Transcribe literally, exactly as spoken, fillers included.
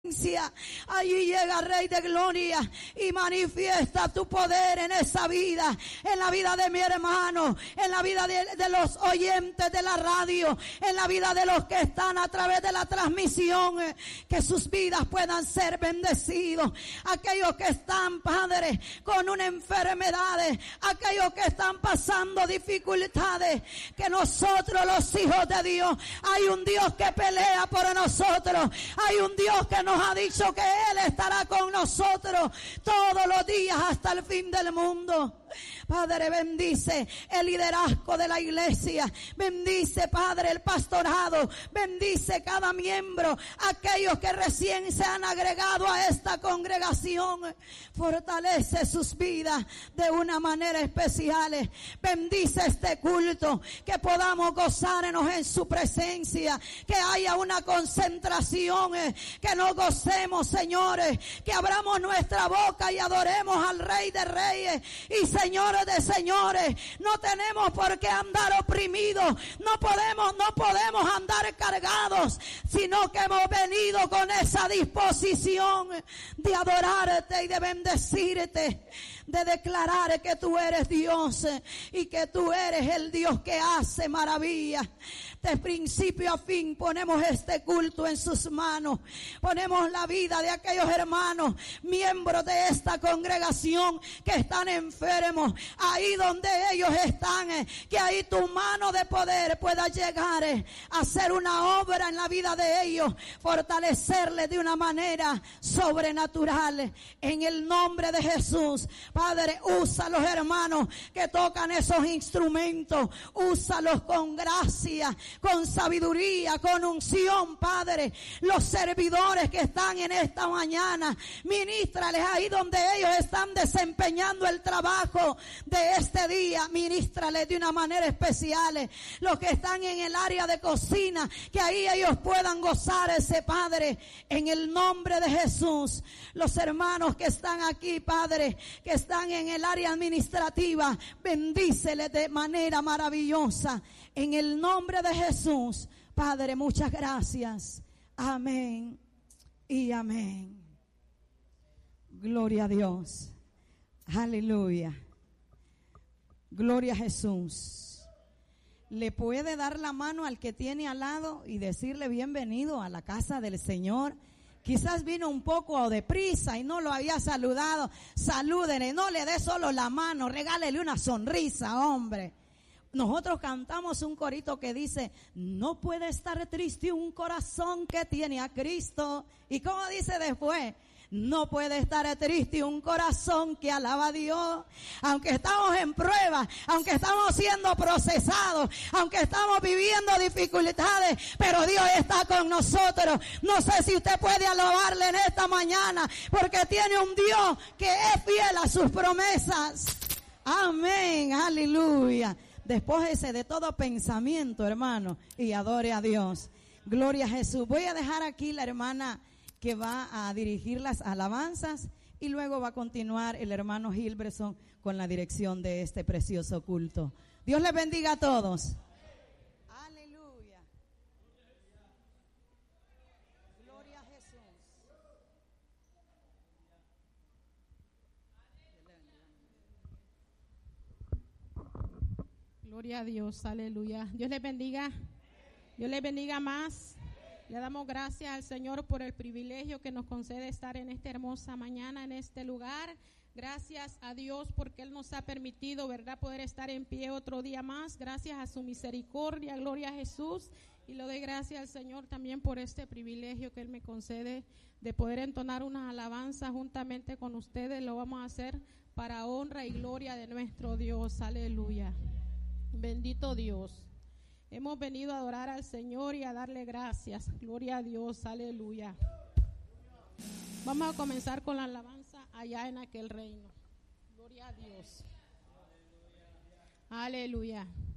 Allí llega Rey de Gloria y manifiesta tu poder en esa vida, en la vida de mi hermano, en la vida de, de los oyentes de la radio, en la vida de los que están a través de la transmisión, que sus vidas puedan ser bendecidos. Aquellos que están, Padre, con una enfermedad, aquellos que están pasando dificultades, que nosotros los hijos de Dios, hay un Dios que pelea por nosotros, hay un Dios que nos ha dicho que Él estará con nosotros todos los días hasta el fin del mundo. Padre, bendice el liderazgo de la iglesia, bendice, Padre, el pastorado, bendice cada miembro, aquellos que recién se han agregado a esta congregación, fortalece sus vidas de una manera especial, bendice este culto, que podamos gozarnos en su presencia, que haya una concentración, que nos gocemos, señores, que abramos nuestra boca y adoremos al Rey de Reyes y Señores de señores. No tenemos por qué andar oprimidos, no podemos, no podemos andar cargados, sino que hemos venido con esa disposición de adorarte y de bendecirte, de declarar que tú eres Dios y que tú eres el Dios que hace maravillas. De principio a fin ponemos este culto en sus manos, ponemos la vida de aquellos hermanos, miembros de esta congregación que están enfermos, ahí donde ellos están, que ahí tu mano de poder pueda llegar a hacer una obra en la vida de ellos, fortalecerles de una manera sobrenatural, en el nombre de Jesús. Padre, usa los hermanos que tocan esos instrumentos, úsalos con gracia, con sabiduría, con unción, Padre. Los servidores que están en esta mañana, ministrales ahí donde ellos están desempeñando el trabajo de este día, ministrales de una manera especial. Los que están en el área de cocina, que ahí ellos puedan gozarse, Padre, en el nombre de Jesús. Los hermanos que están aquí, Padre, que están en el área administrativa, bendíceles de manera maravillosa. En el nombre de Jesús, Padre, muchas gracias. Amén y amén. Gloria a Dios. Aleluya. Gloria a Jesús. Le puede dar la mano al que tiene al lado y decirle bienvenido a la casa del Señor. Quizás vino un poco deprisa y no lo había saludado. Salúdenle, no le dé solo la mano, regálele una sonrisa, hombre. Nosotros cantamos un corito que dice: no puede estar triste un corazón que tiene a Cristo. ¿Y cómo dice después? No puede estar triste un corazón que alaba a Dios. Aunque estamos en prueba, aunque estamos siendo procesados, aunque estamos viviendo dificultades, pero Dios está con nosotros. No sé si usted puede alabarle en esta mañana, porque tiene un Dios que es fiel a sus promesas. Amén, aleluya. Despójese de todo pensamiento, hermano, y adore a Dios. Gloria a Jesús. Voy a dejar aquí la hermana que va a dirigir las alabanzas y luego va a continuar el hermano Gilberson con la dirección de este precioso culto. Dios les bendiga a todos. Aleluya. Gloria a Jesús. Gloria a Dios, aleluya. Dios les bendiga. Dios les bendiga más. Le damos gracias al Señor por el privilegio que nos concede estar en esta hermosa mañana, en este lugar. Gracias a Dios porque Él nos ha permitido, ¿verdad?, poder estar en pie otro día más. Gracias a su misericordia, gloria a Jesús. Y le doy gracias al Señor también por este privilegio que Él me concede de poder entonar una alabanza juntamente con ustedes. Lo vamos a hacer para honra y gloria de nuestro Dios. Aleluya. Bendito Dios. Hemos venido a adorar al Señor y a darle gracias. Gloria a Dios, aleluya. Vamos a comenzar con la alabanza allá en aquel reino. Gloria a Dios. Aleluya.